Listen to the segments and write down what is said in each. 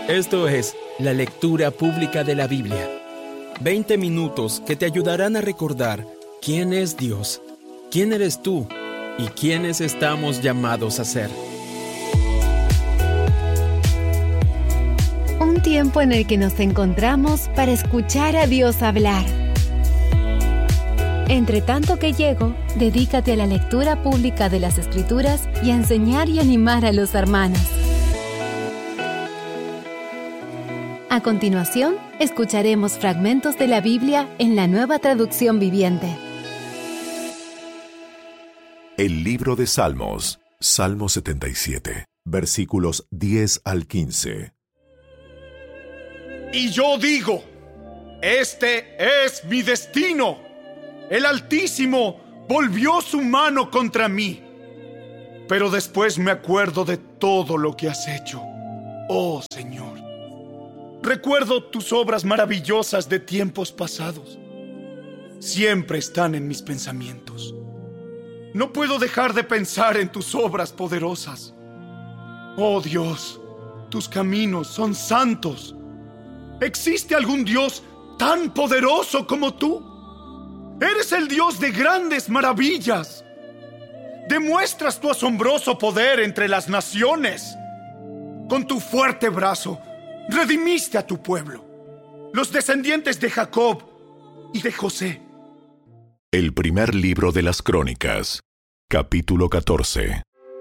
Esto es la lectura pública de la Biblia. 20 minutos que te ayudarán a recordar quién es Dios, quién eres tú y quiénes estamos llamados a ser. Un tiempo en el que nos encontramos para escuchar a Dios hablar. Entre tanto que llego, dedícate a la lectura pública de las Escrituras y a enseñar y animar a los hermanos. A continuación, escucharemos fragmentos de la Biblia en la Nueva Traducción Viviente. El libro de Salmos, Salmo 77, versículos 10 al 15. Y yo digo, este es mi destino. El Altísimo volvió su mano contra mí. Pero después me acuerdo de todo lo que has hecho, oh Señor. Recuerdo tus obras maravillosas de tiempos pasados. Siempre están en mis pensamientos. No puedo dejar de pensar en tus obras poderosas. Oh Dios, tus caminos son santos. ¿Existe algún Dios tan poderoso como tú? Eres el Dios de grandes maravillas. Demuestras tu asombroso poder entre las naciones. Con tu fuerte brazo, redimiste a tu pueblo, los descendientes de Jacob y de José. El primer libro de las Crónicas, capítulo 14.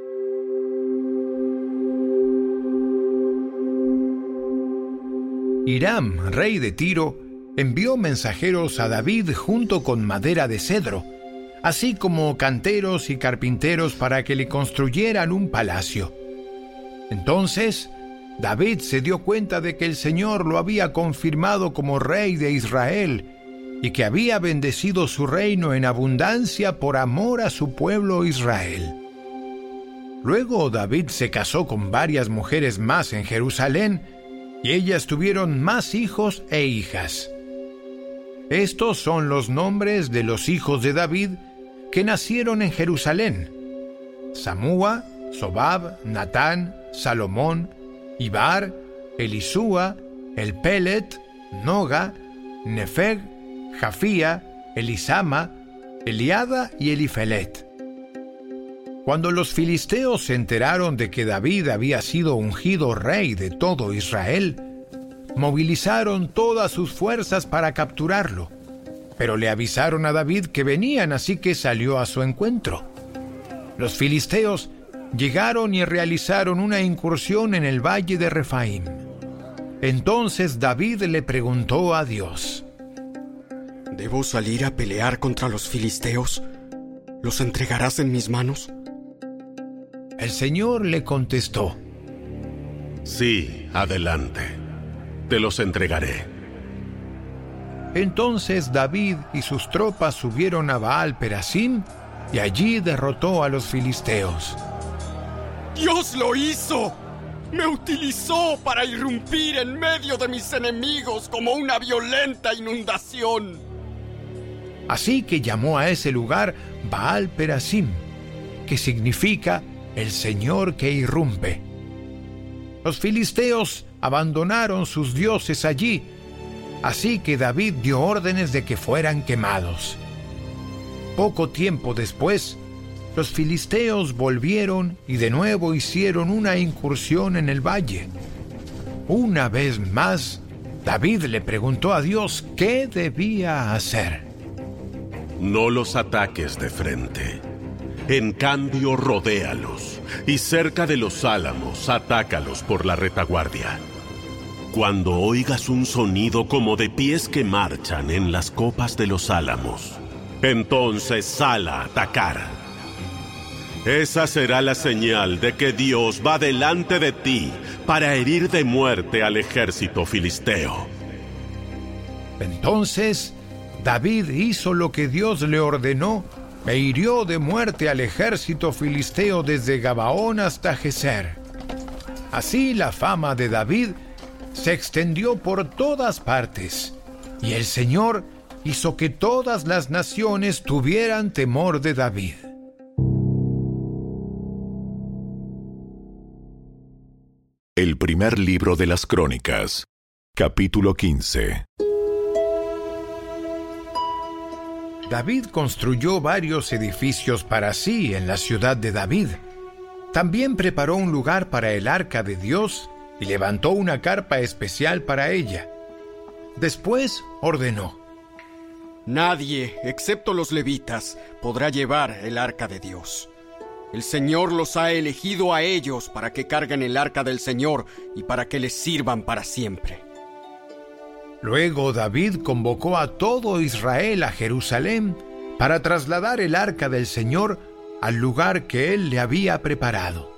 Hiram, rey de Tiro, envió mensajeros a David junto con madera de cedro, así como canteros y carpinteros para que le construyeran un palacio. Entonces, David se dio cuenta de que el Señor lo había confirmado como rey de Israel y que había bendecido su reino en abundancia por amor a su pueblo Israel. Luego David se casó con varias mujeres más en Jerusalén y ellas tuvieron más hijos e hijas. Estos son los nombres de los hijos de David que nacieron en Jerusalén: Samúa, Sobab, Natán, Salomón, Ibar, Elisúa, Elpelet, Noga, Nefeg, Jafía, Elisama, Eliada y Elifelet. Cuando los filisteos se enteraron de que David había sido ungido rey de todo Israel, movilizaron todas sus fuerzas para capturarlo, pero le avisaron a David que venían, así que salió a su encuentro. Los filisteos llegaron y realizaron una incursión en el valle de Refaim. Entonces David le preguntó a Dios: ¿Debo salir a pelear contra los filisteos? ¿Los entregarás en mis manos? El Señor le contestó: Sí, adelante. Te los entregaré. Entonces David y sus tropas subieron a Baal Perasim y allí derrotó a los filisteos. ¡Dios lo hizo! Me utilizó para irrumpir en medio de mis enemigos como una violenta inundación. Así que llamó a ese lugar Baal Perasim, que significa el Señor que irrumpe. Los filisteos abandonaron sus dioses allí, así que David dio órdenes de que fueran quemados. Poco tiempo después, los filisteos volvieron y de nuevo hicieron una incursión en el valle. Una vez más, David le preguntó a Dios qué debía hacer. No los ataques de frente. En cambio, rodéalos, y cerca de los álamos, atácalos por la retaguardia. Cuando oigas un sonido como de pies que marchan en las copas de los álamos, entonces sal a atacar. Esa será la señal de que Dios va delante de ti para herir de muerte al ejército filisteo. Entonces, David hizo lo que Dios le ordenó e hirió de muerte al ejército filisteo desde Gabaón hasta Geser. Así la fama de David se extendió por todas partes, y el Señor hizo que todas las naciones tuvieran temor de David. El primer libro de las Crónicas, capítulo 15. David construyó varios edificios para sí en la ciudad de David. También preparó un lugar para el arca de Dios y levantó una carpa especial para ella. Después ordenó: Nadie, excepto los levitas, podrá llevar el arca de Dios. El Señor los ha elegido a ellos para que carguen el arca del Señor y para que les sirvan para siempre. Luego David convocó a todo Israel a Jerusalén para trasladar el arca del Señor al lugar que él le había preparado.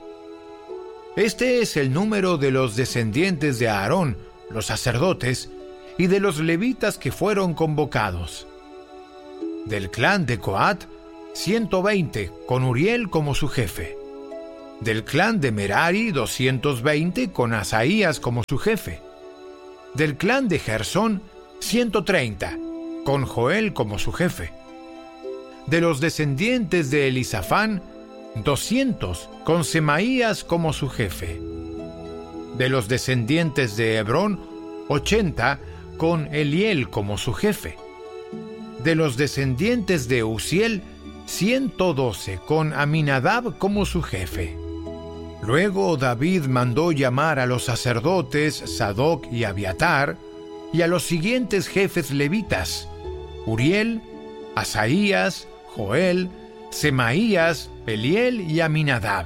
Este es el número de los descendientes de Aarón, los sacerdotes, y de los levitas que fueron convocados. Del clan de Coat, 120, con Uriel como su jefe. Del clan de Merari, 220, con Asaías como su jefe. Del clan de Gersón, 130, con Joel como su jefe. De los descendientes de Elisafán, 200, con Semaías como su jefe. De los descendientes de Hebrón, 80, con Eliel como su jefe. De los descendientes de Uziel, 112, con Aminadab como su jefe. Luego David mandó llamar a los sacerdotes Sadoc y Abiatar y a los siguientes jefes levitas: Uriel, Asaías, Joel, Semaías, Eliel y Aminadab.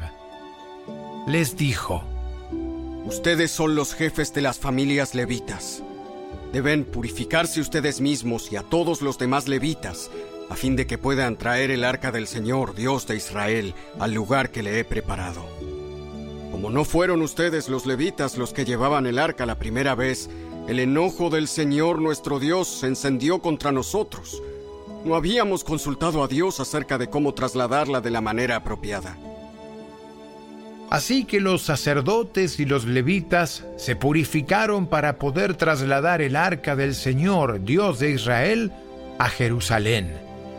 Les dijo: Ustedes son los jefes de las familias levitas. Deben purificarse ustedes mismos y a todos los demás levitas, a fin de que puedan traer el arca del Señor, Dios de Israel, al lugar que le he preparado. Como no fueron ustedes los levitas los que llevaban el arca la primera vez, el enojo del Señor nuestro Dios se encendió contra nosotros. No habíamos consultado a Dios acerca de cómo trasladarla de la manera apropiada. Así que los sacerdotes y los levitas se purificaron para poder trasladar el arca del Señor, Dios de Israel, a Jerusalén.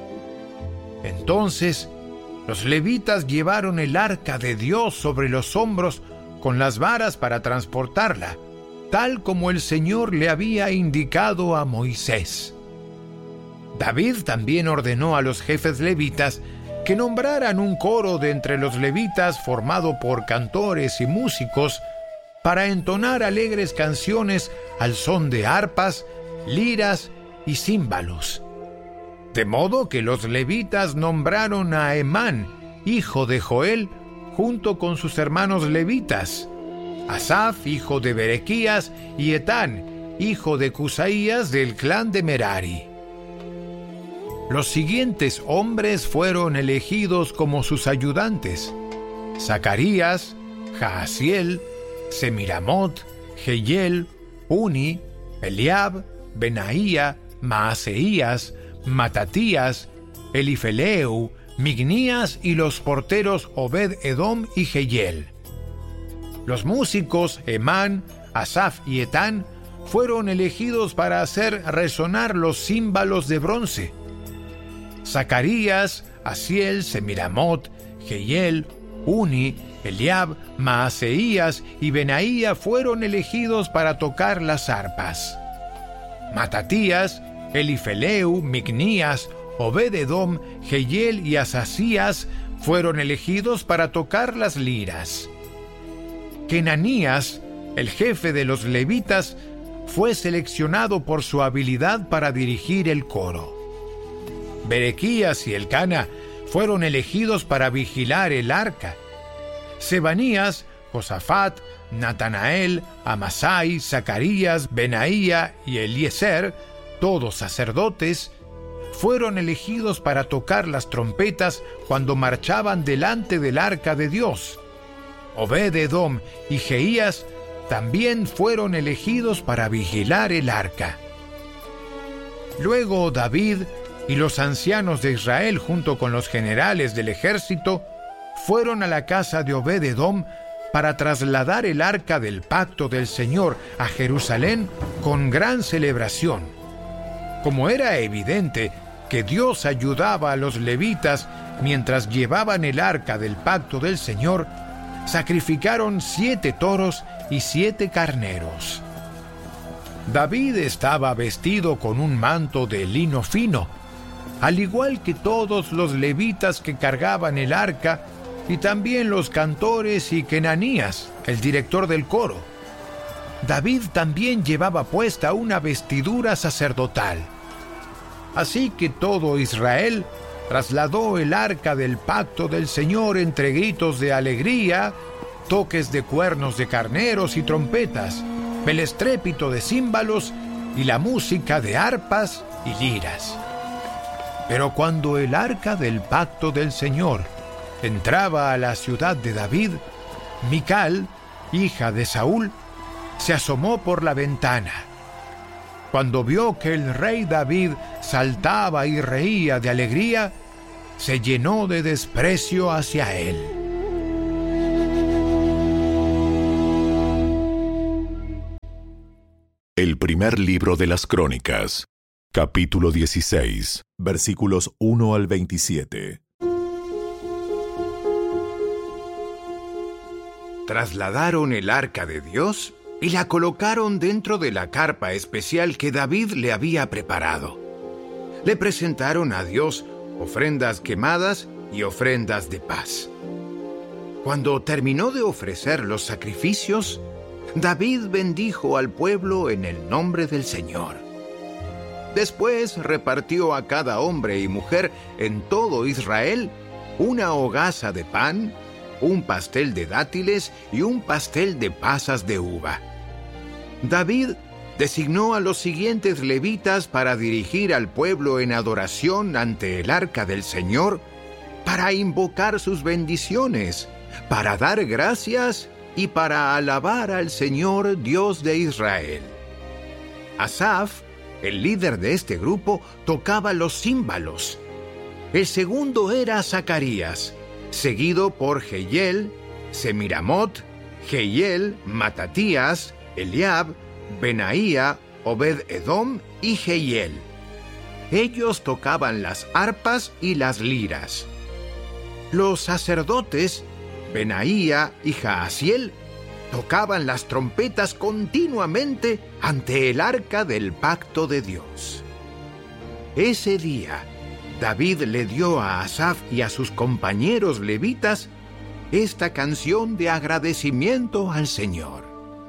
Entonces, los levitas llevaron el arca de Dios sobre los hombros con las varas para transportarla, tal como el Señor le había indicado a Moisés. David también ordenó a los jefes levitas que nombraran un coro de entre los levitas formado por cantores y músicos para entonar alegres canciones al son de arpas, liras y címbalos. De modo que los levitas nombraron a Emán, hijo de Joel, junto con sus hermanos levitas, Asaf, hijo de Berequías, y Etán, hijo de Cusaías, del clan de Merari. Los siguientes hombres fueron elegidos como sus ayudantes: Zacarías, Jaasiel, Semiramot, Jehiel, Uni, Eliab, Benaía, Maaseías, Matatías, Elifeleu, Mignías y los porteros Obed-Edom y Jehiel. Los músicos Emán, Asaf y Etán fueron elegidos para hacer resonar los címbalos de bronce. Zacarías, Asiel, Semiramot, Jehiel, Uni, Eliab, Maaseías y Benaía fueron elegidos para tocar las arpas. Matatías, Elifeleu, Mignías, Obed-Edom, Jehiel y Asasías fueron elegidos para tocar las liras. Kenanías, el jefe de los levitas, fue seleccionado por su habilidad para dirigir el coro. Berequías y Elcana fueron elegidos para vigilar el arca. Sebanías, Josafat, Natanael, Amasai, Zacarías, Benaía y Eliezer, todos sacerdotes, fueron elegidos para tocar las trompetas cuando marchaban delante del arca de Dios. Obed-Edom y Jeías también fueron elegidos para vigilar el arca. Luego David y los ancianos de Israel, junto con los generales del ejército, fueron a la casa de Obed-Edom para trasladar el arca del pacto del Señor a Jerusalén con gran celebración. Como era evidente que Dios ayudaba a los levitas mientras llevaban el arca del pacto del Señor, sacrificaron 7 toros y 7 carneros. David estaba vestido con un manto de lino fino, al igual que todos los levitas que cargaban el arca, y también los cantores y Kenanías, el director del coro. David también llevaba puesta una vestidura sacerdotal. Así que todo Israel trasladó el arca del pacto del Señor entre gritos de alegría, toques de cuernos de carneros y trompetas, el estrépito de címbalos y la música de arpas y liras. Pero cuando el arca del pacto del Señor entraba a la ciudad de David, Mical, hija de Saúl, se asomó por la ventana. Cuando vio que el rey David saltaba y reía de alegría, se llenó de desprecio hacia él. El primer libro de las Crónicas, capítulo 16, versículos 1 al 27. Trasladaron el arca de Dios y la colocaron dentro de la carpa especial que David le había preparado. Le presentaron a Dios ofrendas quemadas y ofrendas de paz. Cuando terminó de ofrecer los sacrificios, David bendijo al pueblo en el nombre del Señor. Después repartió a cada hombre y mujer en todo Israel una hogaza de pan, un pastel de dátiles y un pastel de pasas de uva. David designó a los siguientes levitas para dirigir al pueblo en adoración ante el arca del Señor, para invocar sus bendiciones, para dar gracias y para alabar al Señor Dios de Israel. Asaf, el líder de este grupo, tocaba los címbalos. El segundo era Zacarías, seguido por Jehiel, Semiramot, Jehiel, Matatías, Eliab, Benaía, Obed-Edom y Jehiel. Ellos tocaban las arpas y las liras. Los sacerdotes, Benaía y Jaasiel, tocaban las trompetas continuamente ante el arca del pacto de Dios. Ese día, David le dio a Asaf y a sus compañeros levitas esta canción de agradecimiento al Señor.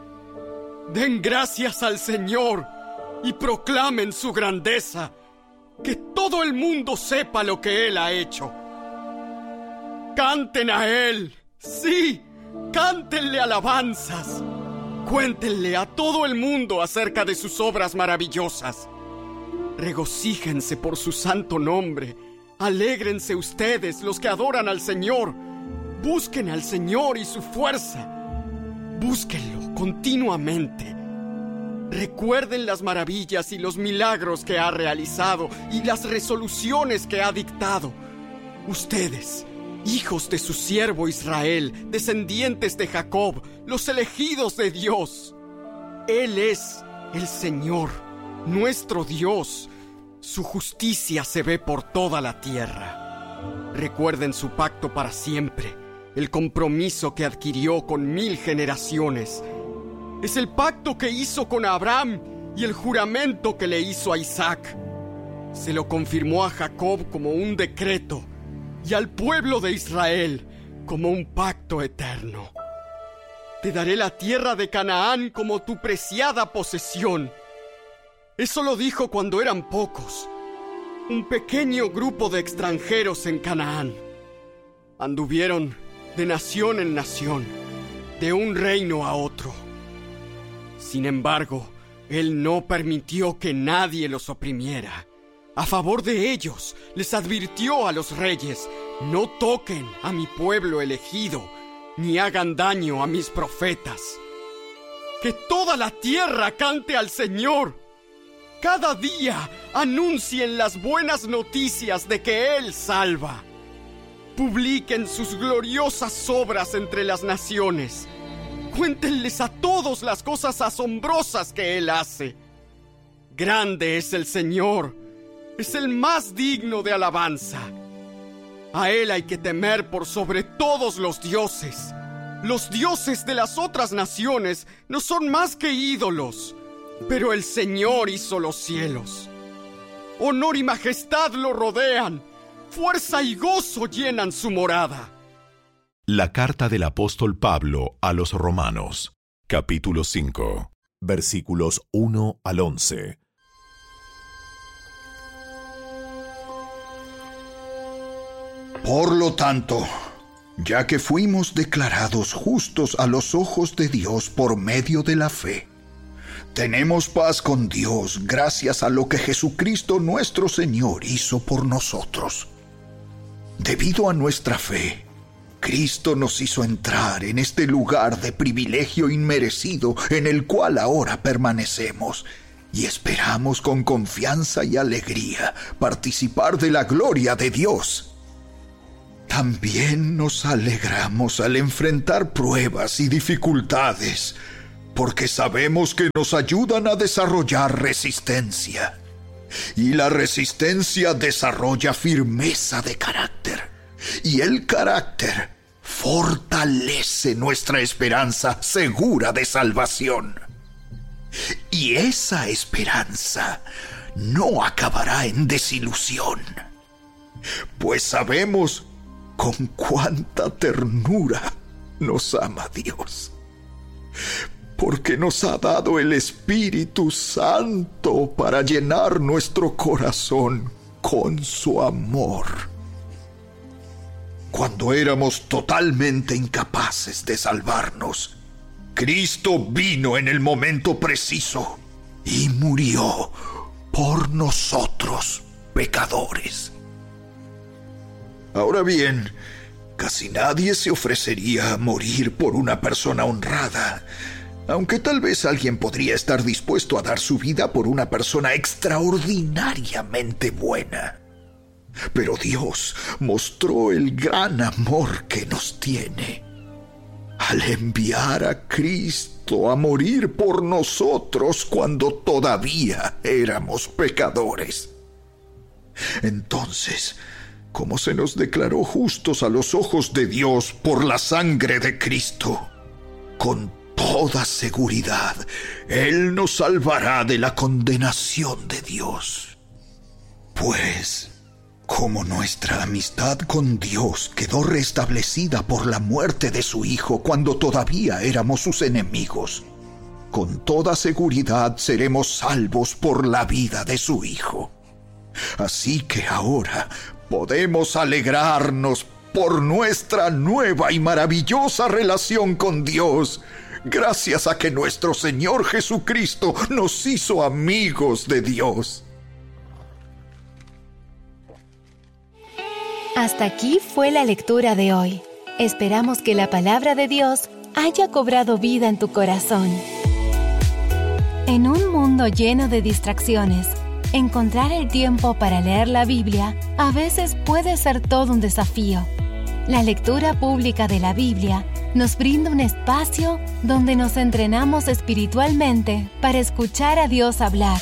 Den gracias al Señor y proclamen su grandeza, que todo el mundo sepa lo que Él ha hecho. Canten a Él, sí, cántenle alabanzas. Cuéntenle a todo el mundo acerca de sus obras maravillosas. Regocíjense por su santo nombre. Alégrense ustedes, los que adoran al Señor. Busquen al Señor y su fuerza. Búsquenlo continuamente. Recuerden las maravillas y los milagros que ha realizado y las resoluciones que ha dictado. Ustedes, hijos de su siervo Israel, descendientes de Jacob, los elegidos de Dios. Él es el Señor, nuestro Dios. Su justicia se ve por toda la tierra. Recuerden su pacto para siempre, el compromiso que adquirió con 1000 generaciones. Es el pacto que hizo con Abraham y el juramento que le hizo a Isaac. Se lo confirmó a Jacob como un decreto y al pueblo de Israel como un pacto eterno. Te daré la tierra de Canaán como tu preciada posesión. Eso lo dijo cuando eran pocos, un pequeño grupo de extranjeros en Canaán. Anduvieron de nación en nación, de un reino a otro. Sin embargo, Él no permitió que nadie los oprimiera. A favor de ellos, les advirtió a los reyes: no toquen a mi pueblo elegido, ni hagan daño a mis profetas. Que toda la tierra cante al Señor. Cada día anuncien las buenas noticias de que Él salva. Publiquen sus gloriosas obras entre las naciones. Cuéntenles a todos las cosas asombrosas que Él hace. Grande es el Señor, es el más digno de alabanza. A Él hay que temer por sobre todos los dioses. Los dioses de las otras naciones no son más que ídolos, pero el Señor hizo los cielos. Honor y majestad lo rodean, fuerza y gozo llenan su morada. La carta del apóstol Pablo a los Romanos, capítulo 5, versículos 1 al 11. Por lo tanto, ya que fuimos declarados justos a los ojos de Dios por medio de la fe, tenemos paz con Dios gracias a lo que Jesucristo nuestro Señor hizo por nosotros. Debido a nuestra fe, Cristo nos hizo entrar en este lugar de privilegio inmerecido en el cual ahora permanecemos y esperamos con confianza y alegría participar de la gloria de Dios. También nos alegramos al enfrentar pruebas y dificultades, porque sabemos que nos ayudan a desarrollar resistencia. Y la resistencia desarrolla firmeza de carácter. Y el carácter fortalece nuestra esperanza segura de salvación. Y esa esperanza no acabará en desilusión, pues sabemos con cuánta ternura nos ama Dios, porque nos ha dado el Espíritu Santo para llenar nuestro corazón con su amor. Cuando éramos totalmente incapaces de salvarnos, Cristo vino en el momento preciso y murió por nosotros, pecadores. Ahora bien, casi nadie se ofrecería a morir por una persona honrada, aunque tal vez alguien podría estar dispuesto a dar su vida por una persona extraordinariamente buena. Pero Dios mostró el gran amor que nos tiene al enviar a Cristo a morir por nosotros cuando todavía éramos pecadores. Entonces, como se nos declaró justos a los ojos de Dios por la sangre de Cristo, con toda seguridad, Él nos salvará de la condenación de Dios. Pues, como nuestra amistad con Dios quedó restablecida por la muerte de su Hijo cuando todavía éramos sus enemigos, con toda seguridad seremos salvos por la vida de su Hijo. Así que ahora podemos alegrarnos por nuestra nueva y maravillosa relación con Dios, gracias a que nuestro Señor Jesucristo nos hizo amigos de Dios. Hasta aquí fue la lectura de hoy. Esperamos que la palabra de Dios haya cobrado vida en tu corazón. En un mundo lleno de distracciones, encontrar el tiempo para leer la Biblia a veces puede ser todo un desafío. La lectura pública de la Biblia nos brinda un espacio donde nos entrenamos espiritualmente para escuchar a Dios hablar.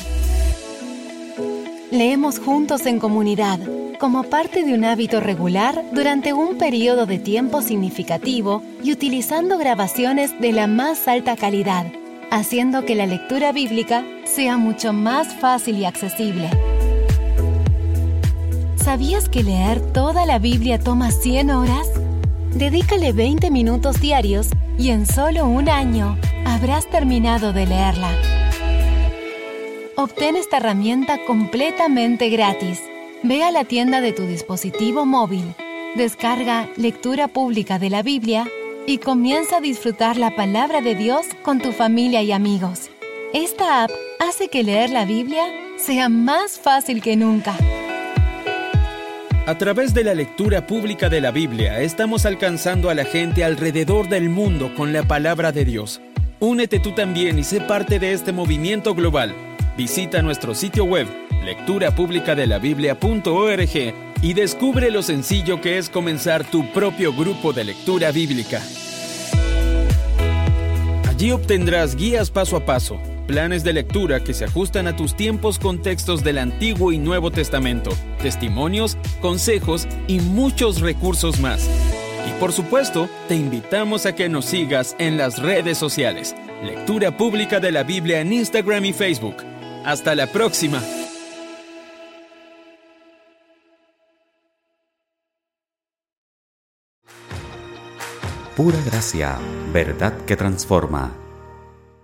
Leemos juntos en comunidad, como parte de un hábito regular durante un periodo de tiempo significativo y utilizando grabaciones de la más alta calidad, haciendo que la lectura bíblica sea mucho más fácil y accesible. ¿Sabías que leer toda la Biblia toma 100 horas? Dedícale 20 minutos diarios y en solo un año habrás terminado de leerla. Obtén esta herramienta completamente gratis. Ve a la tienda de tu dispositivo móvil, descarga Lectura Pública de la Biblia y comienza a disfrutar la palabra de Dios con tu familia y amigos. Esta app hace que leer la Biblia sea más fácil que nunca. A través de la lectura pública de la Biblia, estamos alcanzando a la gente alrededor del mundo con la palabra de Dios. Únete tú también y sé parte de este movimiento global. Visita nuestro sitio web, lecturapublicadelabiblia.org, y descubre lo sencillo que es comenzar tu propio grupo de lectura bíblica. Allí obtendrás guías paso a paso, planes de lectura que se ajustan a tus tiempos con textos del Antiguo y Nuevo Testamento, testimonios, consejos y muchos recursos más. Y por supuesto, te invitamos a que nos sigas en las redes sociales. Lectura Pública de la Biblia en Instagram y Facebook. ¡Hasta la próxima! Pura gracia, verdad que transforma.